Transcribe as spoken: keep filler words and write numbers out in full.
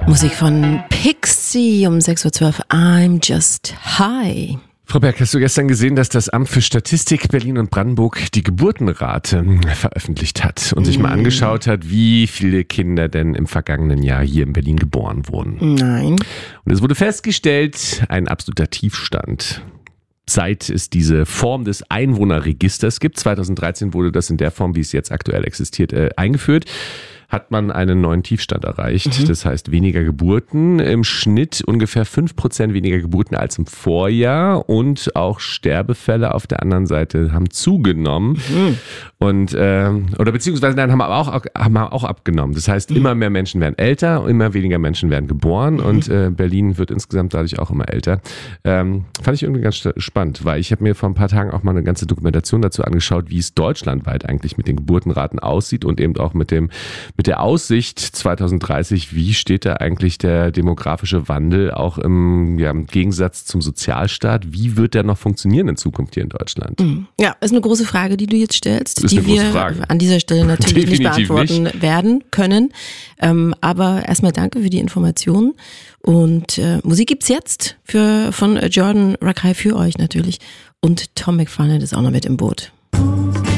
Musik von Pixie um sechs Uhr zwölf. I'm just high. Frau Berg, hast du gestern gesehen, dass das Amt für Statistik Berlin und Brandenburg die Geburtenrate veröffentlicht hat und sich mal angeschaut hat, wie viele Kinder denn im vergangenen Jahr hier in Berlin geboren wurden? Nein. Und es wurde festgestellt, ein absoluter Tiefstand. Seit es diese Form des Einwohnerregisters gibt, zweitausenddreizehn wurde das in der Form, wie es jetzt aktuell existiert, äh, eingeführt, hat man einen neuen Tiefstand erreicht. Mhm. Das heißt weniger Geburten, im Schnitt ungefähr fünf Prozent weniger Geburten als im Vorjahr und auch Sterbefälle auf der anderen Seite haben zugenommen. Mhm. Und, äh, oder beziehungsweise nein, haben aber auch, haben auch abgenommen. Das heißt, mhm. immer mehr Menschen werden älter, immer weniger Menschen werden geboren mhm. und äh, Berlin wird insgesamt dadurch auch immer älter. Ähm, fand ich irgendwie ganz spannend, weil ich habe mir vor ein paar Tagen auch mal eine ganze Dokumentation dazu angeschaut, wie es deutschlandweit eigentlich mit den Geburtenraten aussieht und eben auch mit dem mit der Aussicht zweitausenddreißig, wie steht da eigentlich der demografische Wandel auch im, ja, im Gegensatz zum Sozialstaat? Wie wird der noch funktionieren in Zukunft hier in Deutschland? Ja, ist eine große Frage, die du jetzt stellst, ist die wir Frage. an dieser Stelle natürlich nicht beantworten nicht. werden können. Ähm, aber erstmal danke für die Informationen. Und äh, Musik gibt's jetzt für, von Jordan Rakei für euch natürlich. Und Tom McFarlane ist auch noch mit im Boot.